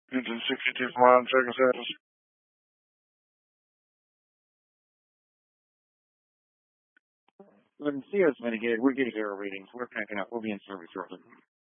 Engine 62 for mile, checking status. Let me see us mitigated. We're getting error readings. We're packing up. We'll be in service shortly.